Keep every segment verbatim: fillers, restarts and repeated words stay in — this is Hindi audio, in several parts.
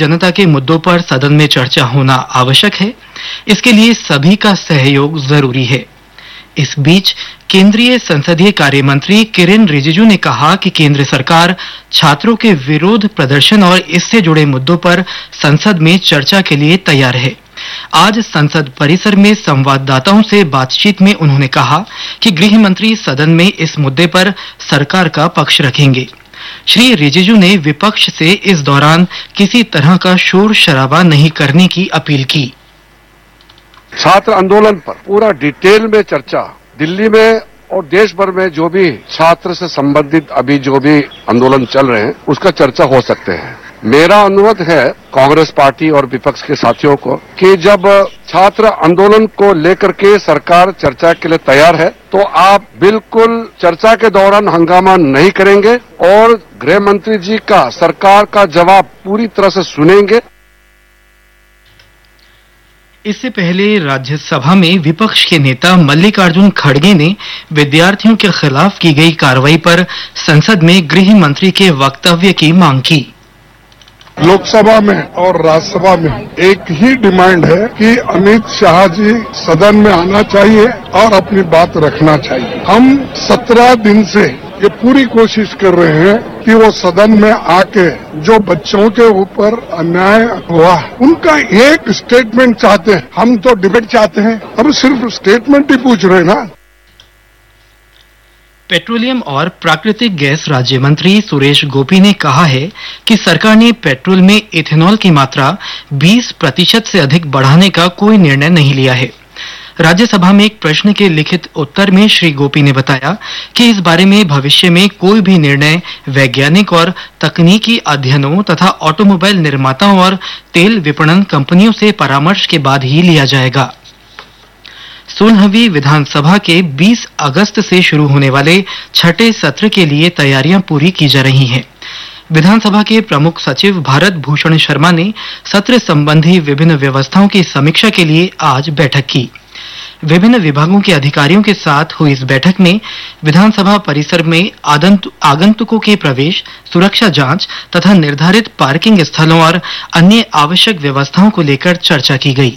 जनता के मुद्दों पर सदन में चर्चा होना आवश्यक है। इसके लिए सभी का सहयोग जरूरी है। इस बीच केंद्रीय संसदीय कार्य मंत्री किरेन रिजिजू ने कहा कि केंद्र सरकार छात्रों के विरोध प्रदर्शन और इससे जुड़े मुद्दों पर संसद में चर्चा के लिए तैयार है। आज संसद परिसर में संवाददाताओं से बातचीत में उन्होंने कहा कि गृह मंत्री सदन में इस मुद्दे पर सरकार का पक्ष रखेंगे। श्री रिजिजू ने विपक्ष से इस दौरान किसी तरह का शोर शराबा नहीं करने की अपील की। छात्र आंदोलन पर पूरा डिटेल में चर्चा दिल्ली में और देश भर में जो भी छात्र से संबंधित अभी जो भी आंदोलन चल रहे हैं उसका चर्चा हो सकते हैं। मेरा अनुरोध है कांग्रेस पार्टी और विपक्ष के साथियों को कि जब छात्र आंदोलन को लेकर के सरकार चर्चा के लिए तैयार है तो आप बिल्कुल चर्चा के दौरान हंगामा नहीं करेंगे और गृह मंत्री जी का सरकार का जवाब पूरी तरह से सुनेंगे। इससे पहले राज्यसभा में विपक्ष के नेता मल्लिकार्जुन खड़गे ने विद्यार्थियों के खिलाफ की गई कार्रवाई पर संसद में गृह मंत्री के वक्तव्य की मांग की। लोकसभा में और राज्यसभा में एक ही डिमांड है कि अमित शाह जी सदन में आना चाहिए और अपनी बात रखना चाहिए। हम सत्रह दिन से ये पूरी कोशिश कर रहे हैं कि वो सदन में आके जो बच्चों के ऊपर अन्याय हुआ उनका एक स्टेटमेंट चाहते हैं। हम तो डिबेट चाहते हैं, हम सिर्फ स्टेटमेंट ही पूछ रहे हैं ना। पेट्रोलियम और प्राकृतिक गैस राज्य मंत्री सुरेश गोपी ने कहा है कि सरकार ने पेट्रोल में इथेनॉल की मात्रा बीस प्रतिशत से अधिक बढ़ाने का कोई निर्णय नहीं लिया है। राज्यसभा में एक प्रश्न के लिखित उत्तर में श्री गोपी ने बताया कि इस बारे में भविष्य में कोई भी निर्णय वैज्ञानिक और तकनीकी अध्ययनों तथा ऑटोमोबाइल निर्माताओं और तेल विपणन कंपनियों से परामर्श के बाद ही लिया जाएगा। सोलहवीं विधानसभा के बीस अगस्त से शुरू होने वाले छठे सत्र के लिए तैयारियां पूरी की जा रही हैं। विधानसभा के प्रमुख सचिव भारत भूषण शर्मा ने सत्र संबंधी विभिन्न व्यवस्थाओं की समीक्षा के लिए आज बैठक की। विभिन्न विभागों के अधिकारियों के साथ हुई इस बैठक में विधानसभा परिसर में आगंतुकों के प्रवेश, सुरक्षा जांच तथा निर्धारित पार्किंग स्थलों और अन्य आवश्यक व्यवस्थाओं को लेकर चर्चा की गई।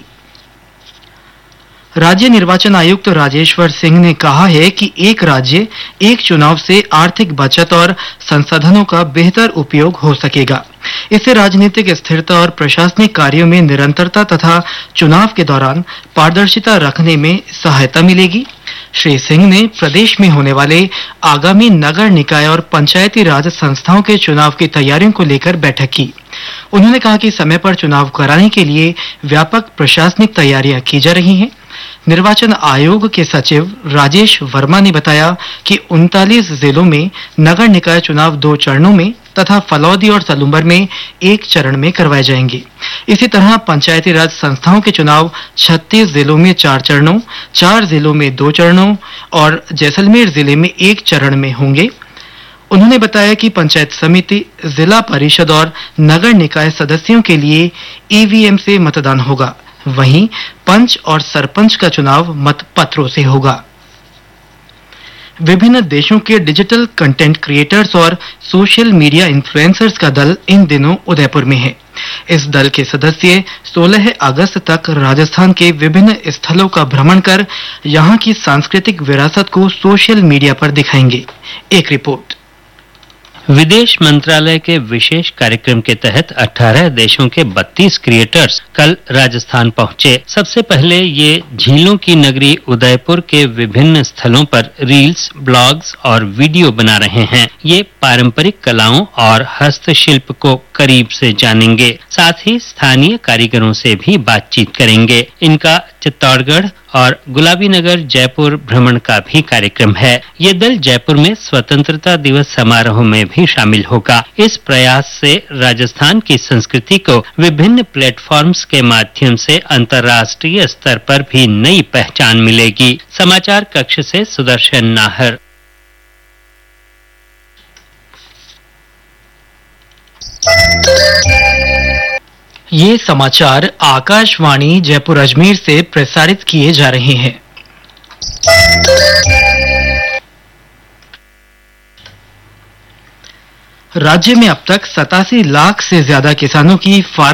राज्य निर्वाचन आयुक्त राजेश्वर सिंह ने कहा है कि एक राज्य एक चुनाव से आर्थिक बचत और संसाधनों का बेहतर उपयोग हो सकेगा। इससे राजनीतिक स्थिरता और प्रशासनिक कार्यों में निरंतरता तथा चुनाव के दौरान पारदर्शिता रखने में सहायता मिलेगी। श्री सिंह ने प्रदेश में होने वाले आगामी नगर निकाय और पंचायती राज संस्थाओं के चुनाव की तैयारियों को लेकर बैठक की। उन्होंने कहा कि समय पर चुनाव कराने के लिए व्यापक प्रशासनिक तैयारियां की जा रही हैं। निर्वाचन आयोग के सचिव राजेश वर्मा ने बताया कि उनतालीस जिलों में नगर निकाय चुनाव दो चरणों में तथा फलौदी और सलूम्बर में एक चरण में करवाए जाएंगे। इसी तरह पंचायती राज संस्थाओं के चुनाव छत्तीस जिलों में चार चरणों, चार जिलों में दो चरणों और जैसलमेर जिले में एक चरण में होंगे। उन्होंने बताया कि पंचायत समिति, जिला परिषद और नगर निकाय सदस्यों के लिए ईवीएम से मतदान होगा, वहीं पंच और सरपंच का चुनाव मतपत्रों से होगा। विभिन्न देशों के डिजिटल कंटेंट क्रिएटर्स और सोशल मीडिया इन्फ्लुएंसर्स का दल इन दिनों उदयपुर में है। इस दल के सदस्य सोलह अगस्त तक राजस्थान के विभिन्न स्थलों का भ्रमण कर यहां की सांस्कृतिक विरासत को सोशल मीडिया पर दिखाएंगे। एक रिपोर्ट। विदेश मंत्रालय के विशेष कार्यक्रम के तहत अठारह देशों के बत्तीस क्रिएटर्स कल राजस्थान पहुंचे। सबसे पहले ये झीलों की नगरी उदयपुर के विभिन्न स्थलों पर रील्स, ब्लॉग्स और वीडियो बना रहे हैं। ये पारंपरिक कलाओं और हस्तशिल्प को करीब से जानेंगे, साथ ही स्थानीय कारीगरों से भी बातचीत करेंगे। इनका चित्तौड़गढ़ और गुलाबी नगर जयपुर भ्रमण का भी कार्यक्रम है। ये दल जयपुर में स्वतंत्रता दिवस समारोह में भी शामिल होगा। इस प्रयास से राजस्थान की संस्कृति को विभिन्न प्लेटफॉर्म्स के माध्यम से अंतर्राष्ट्रीय स्तर पर भी नई पहचान मिलेगी। समाचार कक्ष से सुदर्शन नाहर। ये समाचार आकाशवाणी जयपुर अजमेर से प्रसारित किए जा रहे हैं। राज्य में अब तक सतासी लाख से ज्यादा किसानों की